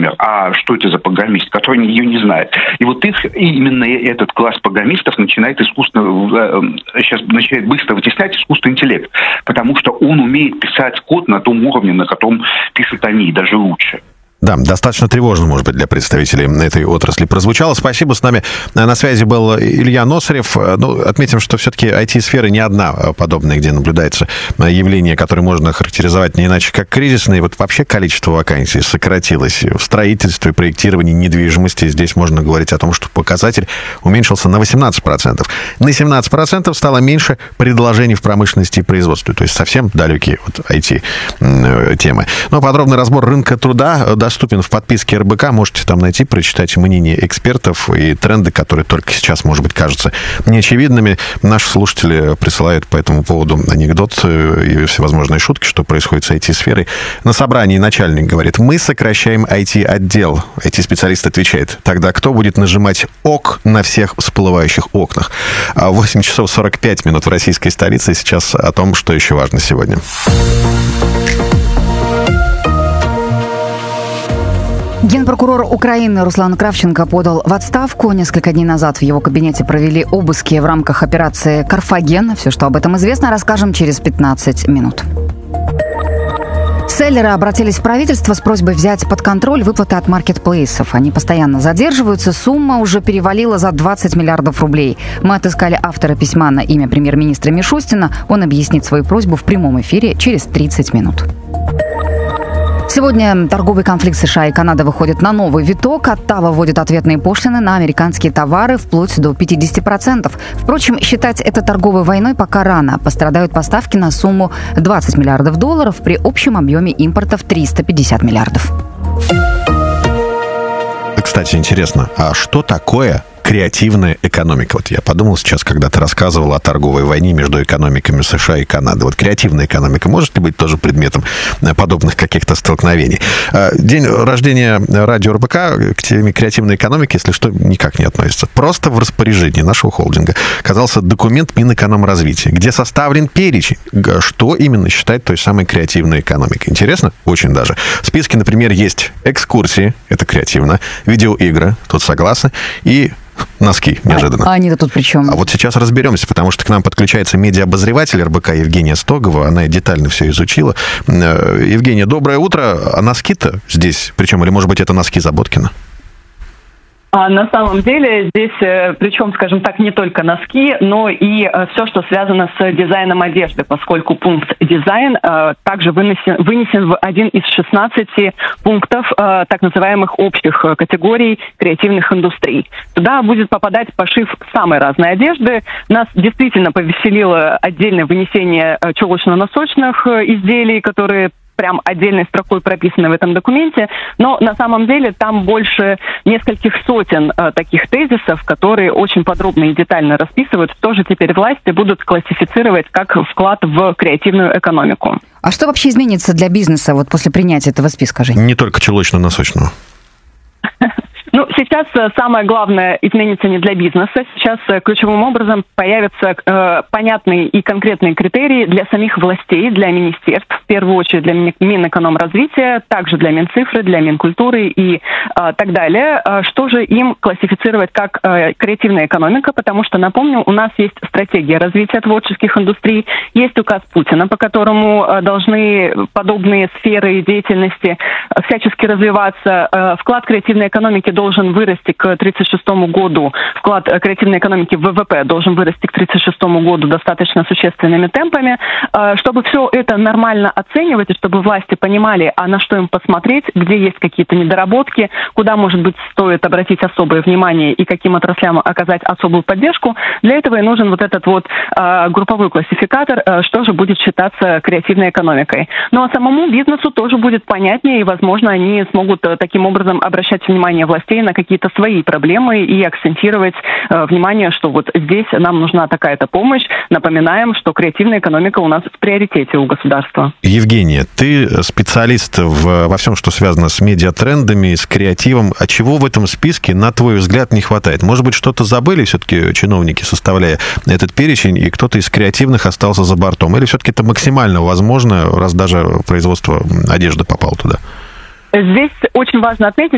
например, а что это за программист, который ее не знает. И вот именно этот класс программистов начинает быстро вытеснять искусственный интеллект, потому что он умеет писать код на том уровне, на котором пишут они, даже лучше. Да, достаточно тревожно, может быть, для представителей этой отрасли прозвучало. Спасибо. С нами на связи был Илья Носарев. Отметим, что все-таки IT-сфера не одна подобная, где наблюдается явление, которое можно характеризовать не иначе как кризисное. И вот вообще количество вакансий сократилось в строительстве, проектировании недвижимости. Здесь можно говорить о том, что показатель уменьшился на 18%. На 17% стало меньше предложений в промышленности и производстве. То есть совсем далекие от IT-темы. Но подробный разбор рынка труда доступен в подписке РБК. Можете там найти, прочитать мнения экспертов и тренды, которые только сейчас, может быть, кажутся неочевидными. Наши слушатели присылают по этому поводу анекдот и всевозможные шутки, что происходит с IT-сферой. На собрании начальник говорит: мы сокращаем IT-отдел. IT-специалист отвечает: тогда кто будет нажимать ОК на всех всплывающих окнах? 8 часов 45 минут в российской столице. Сейчас о том, что еще важно сегодня. Генпрокурор Украины Руслан Кравченко подал в отставку. Несколько дней назад в его кабинете провели обыски в рамках операции «Карфаген». Все, что об этом известно, расскажем через 15 минут. Селлеры обратились в правительство с просьбой взять под контроль выплаты от маркетплейсов. Они постоянно задерживаются. Сумма уже перевалила за 20 миллиардов рублей. Мы отыскали автора письма на имя премьер-министра Мишустина. Он объяснит свою просьбу в прямом эфире через 30 минут. Сегодня торговый конфликт США и Канады выходит на новый виток. Оттава вводит ответные пошлины на американские товары вплоть до 50%. Впрочем, считать это торговой войной пока рано. Пострадают поставки на сумму 20 миллиардов долларов при общем объеме импорта в 350 миллиардов. Кстати, интересно, а что такое креативная экономика? Вот я подумал сейчас, когда ты рассказывал о торговой войне между экономиками США и Канады. Вот креативная экономика может ли быть тоже предметом подобных каких-то столкновений? День рождения радио РБК к теме креативной экономики, если что, никак не относится. Просто в распоряжении нашего холдинга оказался документ Минэкономразвития, где составлен перечень, что именно считать той самой креативной экономикой. Интересно? Очень даже. В списке, например, есть экскурсии, это креативно, видеоигры, тут согласны, и носки, неожиданно. А они-то тут при чем? А вот сейчас разберемся, потому что к нам подключается медиаобозреватель РБК Евгения Стогова. Она детально все изучила. Евгения, доброе утро. А носки-то здесь? Причем, или, может быть, это носки Заботкина? А на самом деле здесь, причем, скажем так, не только носки, но и все, что связано с дизайном одежды, поскольку пункт «дизайн» также вынесен в один из 16 пунктов так называемых общих категорий креативных индустрий. Туда будет попадать пошив самой разной одежды. Нас действительно повеселило отдельное вынесение чулочно-носочных изделий, которые прям отдельной строкой прописаны в этом документе, но на самом деле там больше нескольких сотен таких тезисов, которые очень подробно и детально расписывают, что же теперь власти будут классифицировать как вклад в креативную экономику. А что вообще изменится для бизнеса вот после принятия этого списка, Жень? Не только чулочно-носочного. Ну, сейчас самое главное изменится не для бизнеса. Сейчас ключевым образом появятся понятные и конкретные критерии для самих властей, для министерств, в первую очередь для Минэкономразвития, также для Минцифры, для Минкультуры и так далее. Что же им классифицировать как креативная экономика? Потому что, напомню, у нас есть стратегия развития творческих индустрий, есть указ Путина, по которому должны подобные сферы деятельности всячески развиваться. Вклад креативной экономики должен вырасти к 1936 году, вклад креативной экономики в ВВП должен вырасти к 1936 году достаточно существенными темпами. Чтобы все это нормально оценивать, и чтобы власти понимали, а на что им посмотреть, где есть какие-то недоработки, куда, может быть, стоит обратить особое внимание и каким отраслям оказать особую поддержку, для этого и нужен вот этот вот групповой классификатор, что же будет считаться креативной экономикой. Ну а самому бизнесу тоже будет понятнее, и, возможно, они смогут таким образом обращать внимание властей на какие-то свои проблемы и акцентировать внимание, что вот здесь нам нужна такая-то помощь. Напоминаем, что креативная экономика у нас в приоритете у государства. Евгения, ты специалист во всем, что связано с медиатрендами, с креативом. А чего в этом списке, на твой взгляд, не хватает? Может быть, что-то забыли все-таки чиновники, составляя этот перечень, и кто-то из креативных остался за бортом? Или все-таки это максимально возможно, раз даже производство одежды попало туда? Здесь очень важно отметить,